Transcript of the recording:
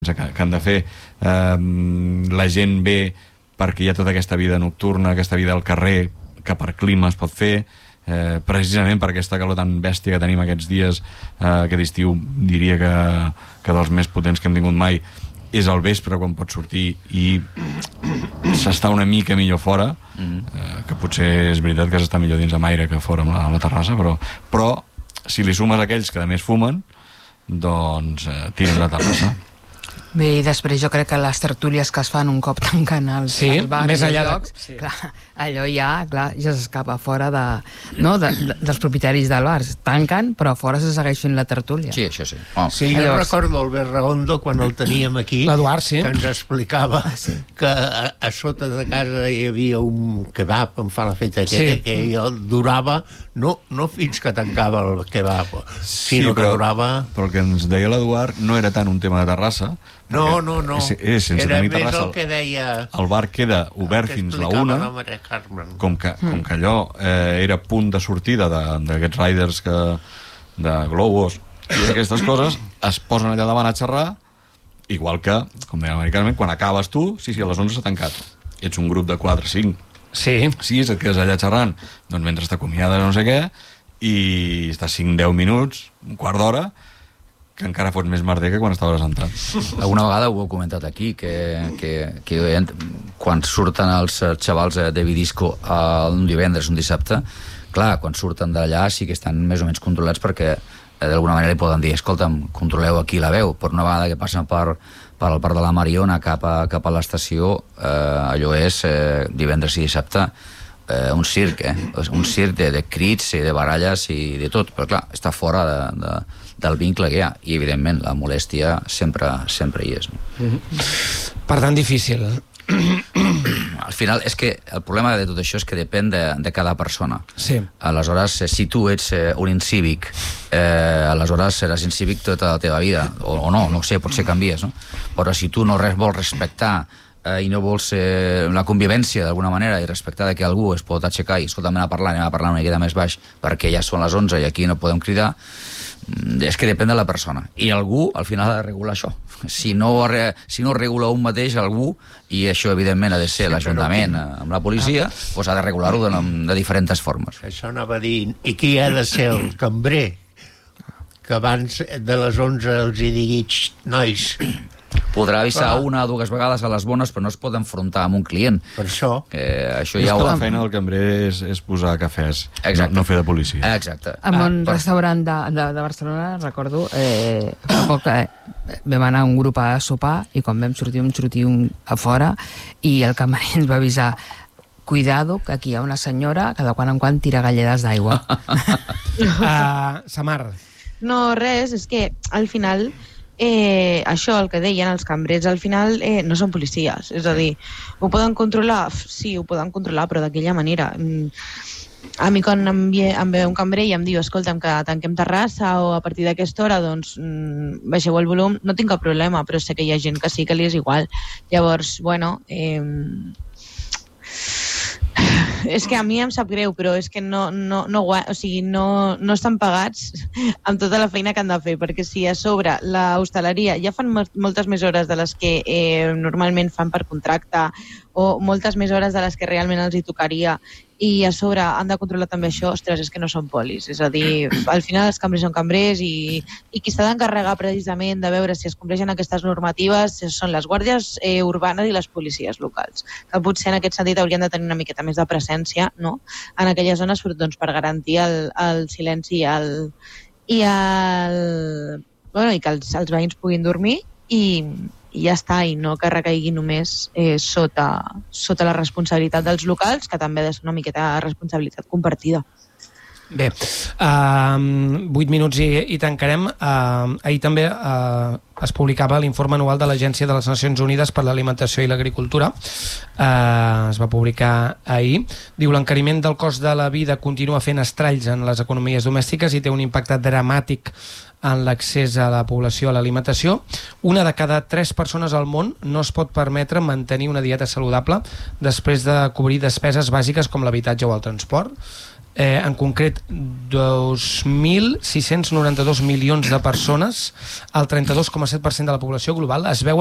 que han de fer. La gent ve perquè hi ha tota aquesta vida nocturna, aquesta vida al carrer, que per clima es pot fer, precisament per aquesta calor tan bèstia que tenim aquests dies, aquest estiu, diria que dels més potents que hem tingut mai, és al vespre quan pots sortir i s'està una mica millor fora, que potser és veritat que s'està millor dins amb aire que fora amb la terrassa, però si li sumes aquells que a més fumen, doncs tiren la terrassa. Bé, i després jo crec que les tertúlies que es fan un cop tanquen els bars, més enllà llocs, clar, allò ja s'escapa fora dels propietaris del bar. Tanquen, però fora se segueix fent la tertúlia. Sí, això sí. Sí, jo recordo Albert Redondo, quan el teníem aquí, que ens explicava que a sota de casa hi havia un kebab, em fa la feta, que durava, no fins que tancava el kebab, sinó que durava... Però el que ens deia l'Eduard no era tant un tema de terrassa. No. Era més el que deia... El bar queda obert fins la 1, com que allò era punt de sortida d'aquests riders de globos i aquestes coses, es posen allà davant a xerrar, igual que, com deia americanament, quan acabes tu, sí, a les 11 s'ha tancat. Ets un grup de 4, 5, 6, et quedes allà xerrant, doncs mentre t'acomiades no sé què, i estàs 5-10 minuts, un quart d'hora, que encara fots més merder que quan estaves assentat. Alguna vegada ho heu comentat aquí, que quan surten els xavals de Vidisco un divendres, un dissabte, clar, quan surten d'allà sí que estan més o menys controlats perquè d'alguna manera li poden dir, escolta'm, controleu aquí la veu, però una vegada que passen per el parc de la Mariona cap a l'estació, allò és divendres i dissabte un circ, un circ de crits i de baralles i de tot, però clar, està fora del vincle que hi ha, i evidentment la molèstia sempre hi és. Per tant, difícil. Al final, és que el problema de tot això és que depèn de cada persona. Sí. Aleshores, si tu ets un incívic, aleshores seràs incívic tota la teva vida, o no sé, potser canvies, no? Però si tu no vols respectar i no vols la convivència d'alguna manera i respectar que algú es pot aixecar i escolta, anem a parlar una miqueta més baix perquè ja són les 11 i aquí no podem cridar, és que depèn de la persona, i algú al final ha de regular això. Si no regula un mateix algú, i això evidentment ha de ser l'Ajuntament amb la policia, doncs ha de regular-ho de diferents formes. Això anava a dir, i qui ha de ser el cambrer que abans de les 11 els hi digui, nois, podrà avisar una o dues vegades a les bones, però no es pot enfrontar amb un client. Per això. Això ja la feina del cambrer és posar cafès, no fer de policia. Exacte. En un restaurant de Barcelona, recordo, fa poc vam anar un grup a sopar i quan vam sortir a fora i el cambrer ens va avisar, cuidado, que aquí hi ha una senyora que de quan en quan tira galledes d'aigua. Samar. No, res, és que al final... això, el que deien els cambrers, al final no són policies, és a dir, ho poden controlar? Sí, ho poden controlar, però d'aquella manera. A mi quan em ve un cambrer i em diu, escolta'm, que tanquem terrassa o a partir d'aquesta hora, doncs baixeu el volum, no tinc cap problema, però sé que hi ha gent que sí que li és igual. Llavors, bueno... és que a mi em sap greu, però és que no estan pagats amb tota la feina que han de fer, perquè si a sobre la hostaleria ja fan moltes més hores de les que normalment fan per contracte o moltes més hores de les que realment els hi tocaria i a sobre han de controlar també això, ostres, és que no són polis, és a dir, al final els cambrers són cambrers i qui s'ha d'encarregar precisament de veure si es compleixen aquestes normatives són les guàrdies urbanes i les policies locals, que potser en aquest sentit haurien de tenir una miqueta més de presència, no?, en aquelles zones, doncs, per garantir el silenci i que els veïns puguin dormir i ja està, i no que recaigui només sota la responsabilitat dels locals, que també ha de ser una miqueta responsabilitat compartida. Bé, 8 minuts i tancarem. Ahir també es publicava l'informe anual de l'Agència de les Nacions Unides per l'Alimentació i l'Agricultura. Es va publicar ahir. Diu, l'encariment del cost de la vida continua fent estralls en les economies domèstiques i té un impacte dramàtic en l'accés a la població a l'alimentació. Una de cada 3 persones al món no es pot permetre mantenir una dieta saludable després de cobrir despeses bàsiques com l'habitatge o el transport. en concret 2.692 milions de persones, el 32,7% de la població global, es veu